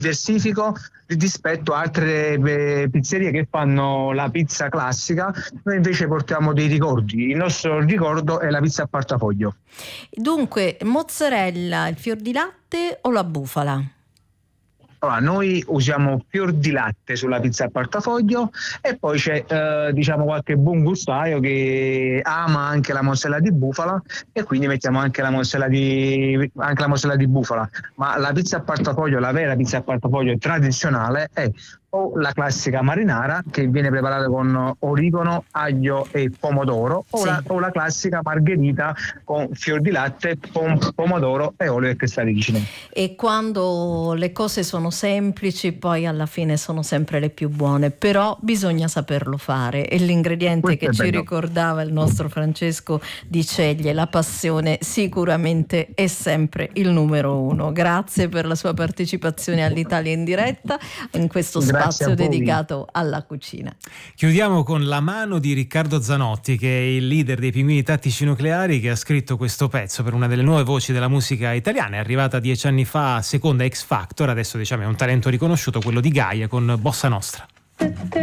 diversifico rispetto a altre pizzerie che fanno la pizza classica. Noi invece portiamo dei ricordi. Il nostro ricordo è la pizza a portafoglio. Dunque, mozzarella, il fior di latte o la bufala? Allora, noi usiamo fior di latte sulla pizza a portafoglio e poi c'è qualche buon gustaio che ama anche la mozzarella di bufala e quindi mettiamo anche la mozzarella di bufala. Ma la pizza a portafoglio, la vera pizza a portafoglio tradizionale, è o la classica marinara che viene preparata con origano, aglio e pomodoro, Sì. o la classica margherita con fior di latte, pomodoro e olio extravergine. E quando le cose sono semplici, poi alla fine sono sempre le più buone, però bisogna saperlo fare, e l'ingrediente Questo che è ci bello. ricordava il nostro Francesco Di Ceglie, la passione, sicuramente è sempre il numero uno. Grazie per la sua partecipazione all'Italia in diretta in questo Grazie spazio a voi. dedicato alla cucina. Chiudiamo con La mano di Riccardo Zanotti, che è il leader dei Pinguini Tattici Nucleari, che ha scritto questo pezzo per una delle nuove voci della musica italiana. È arrivata 10 anni fa seconda X Factor, adesso diciamo è un talento riconosciuto, quello di Gaia con Bossa Nostra.